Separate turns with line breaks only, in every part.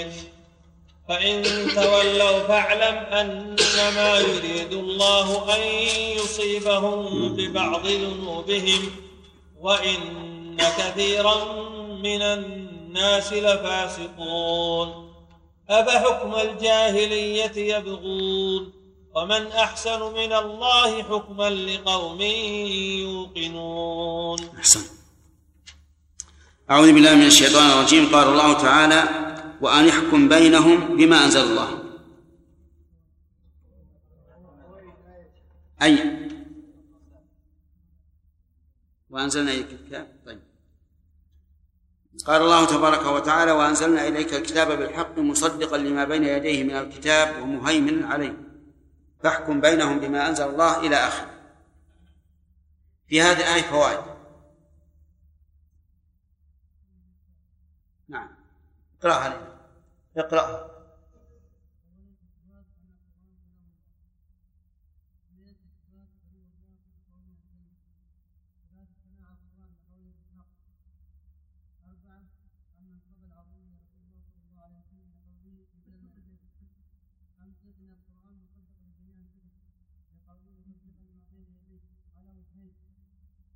فإن تولوا فاعلم أنما يريد الله أن يصيبهم ببعض ذنوبهم وإن كثيرا من الناس لفاسقون. أفحكم الجاهلية يبغون ومن أحسن من الله حكما لقوم يوقنون.
أحسن. أعوذ بالله من الشيطان الرجيم. قال الله تعالى: وأن يحكم بينهم بما أنزل الله. أي وأنزلنا إليك الكتاب. طيب. قال الله تبارك وتعالى: وأنزلنا إليك الكتاب بالحق مصدقا لما بين يديه من الكتاب ومهيمنا عليه فاحكم بينهم بما أنزل الله إلى آخره. في هذه الآية فوائد. نعم، اقرأها لنا. اقرأها.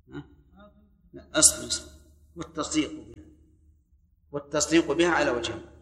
أصل والتصديق بها على وجهين.